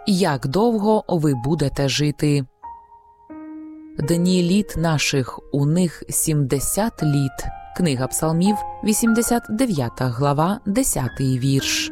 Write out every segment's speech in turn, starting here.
як довго ви будете жити. Дні літ наших, у них 70 літ. Книга Псалмів, 89 глава, 10 вірш.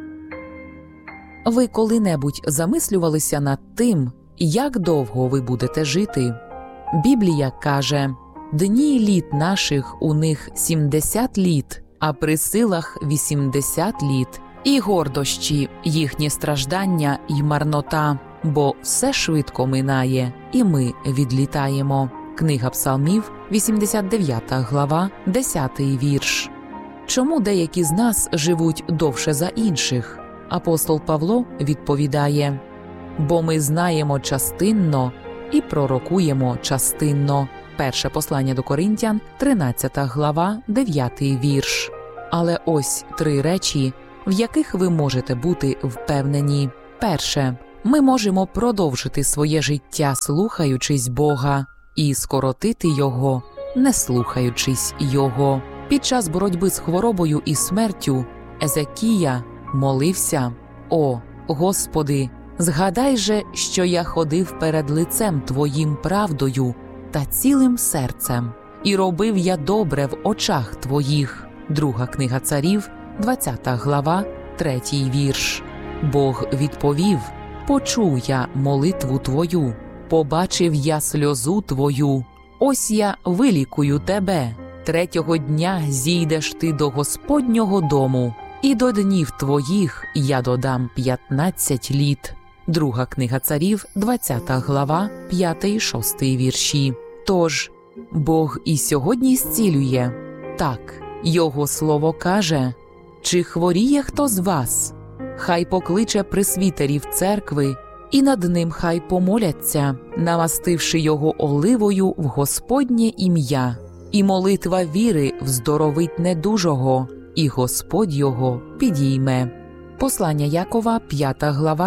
Ви коли-небудь замислювалися над тим, як довго ви будете жити? Біблія каже: «Дні літ наших, у них 70 літ, а при силах 80 літ, і гордощі, їхні страждання й марнота, бо все швидко минає, і ми відлітаємо». Книга Псалмів, 89 глава, 10 вірш. Чому деякі з нас живуть довше за інших? Апостол Павло відповідає: «Бо ми знаємо частинно і пророкуємо частинно». Перше послання до Коринтян, 13 глава, 9 вірш. Але ось 3 речі, в яких ви можете бути впевнені. Перше. Ми можемо продовжити своє життя, слухаючись Бога, і скоротити Його, не слухаючись Його. Під час боротьби з хворобою і смертю Езекія молився: «О, Господи, згадай же, що я ходив перед лицем Твоїм правдою та цілим серцем, і робив я добре в очах Твоїх». Друга книга Царів, 20 глава, 3 вірш. Бог відповів: «Почув я молитву Твою, побачив я сльозу Твою, ось я вилікую тебе. 3-го дня зійдеш ти до Господнього дому, і до днів твоїх я додам 15 літ». Друга книга Царів, 20 глава, 5-6 вірші. Тож, Бог і сьогодні зцілює. Так, Його слово каже: «Чи хворіє хто з вас? Хай покличе пресвітерів церкви, і над ним хай помоляться, намастивши його оливою в Господнє ім'я. І молитва віри вздоровить недужого, і Господь його підійме». Послання Якова, 5 глава,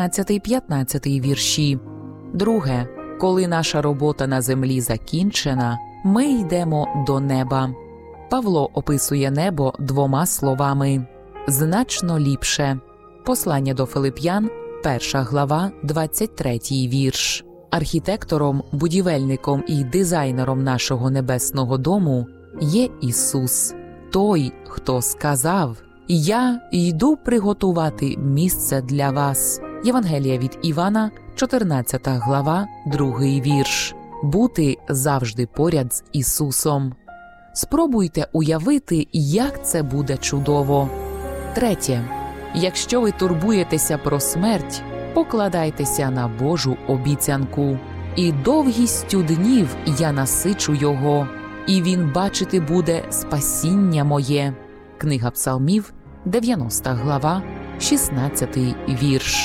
14-15 вірші. Друге. Коли наша робота на землі закінчена, ми йдемо до неба. Павло описує небо 2 словами: «значно ліпше». Послання до Филип'ян, 1 глава, 23 вірш. Архітектором, будівельником і дизайнером нашого небесного дому є Ісус. Той, хто сказав: «Я йду приготувати місце для вас». Євангелія від Івана, 14 глава, 2 вірш. Бути завжди поряд з Ісусом. Спробуйте уявити, як це буде чудово. Третє. Якщо ви турбуєтеся про смерть, покладайтеся на Божу обіцянку. «І довгістю днів я насичу його, і він бачити буде спасіння моє». Книга Псалмів, 90 глава, 16 вірш.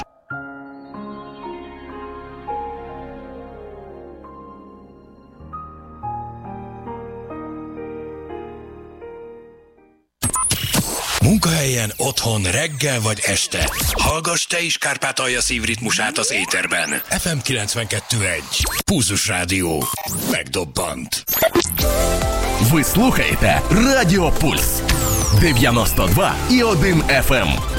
Munkahelyen, otthon, reggel vagy este. Hallgass te is Kárpátalja szívritmusát az éterben. FM 92.1. Pulzus Rádió. Megdobbant. Ви слухаєте Радіо Пульс. 92,1 FM.